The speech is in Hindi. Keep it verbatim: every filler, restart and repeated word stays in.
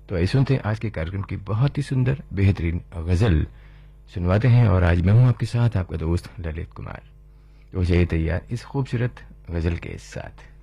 तो ऐसे सुनते हैं आज के कार्यक्रम की बहुत ही सुंदर बेहतरीन गजल सुनवाते हैं। और आज मैं हूं आपके साथ, आपका दोस्त ललित कुमार। तो जाइए तैयार इस खूबसूरत गजल के साथ।